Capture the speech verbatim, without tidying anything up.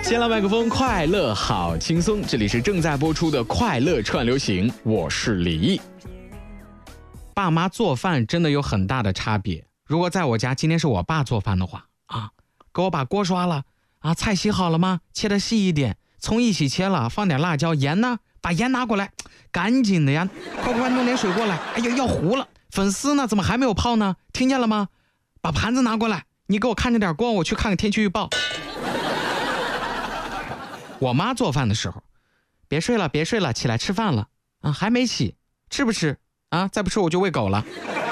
先来麦克风，快乐好轻松，这里是正在播出的快乐串流行，我是李毅。爸妈做饭真的有很大的差别。如果在我家今天是我爸做饭的话啊，给我把锅刷了啊，菜洗好了吗？切得细一点，葱一起切了，放点辣椒，盐呢？把盐拿过来，赶紧的呀！快快弄点水过来，哎呀，要糊了。粉丝呢？怎么还没有泡呢？听见了吗？把盘子拿过来，你给我看着点光，我去看看天气预报。我妈做饭的时候，别睡了，别睡了，起来吃饭了啊，还没起，吃不吃啊？再不吃我就喂狗了。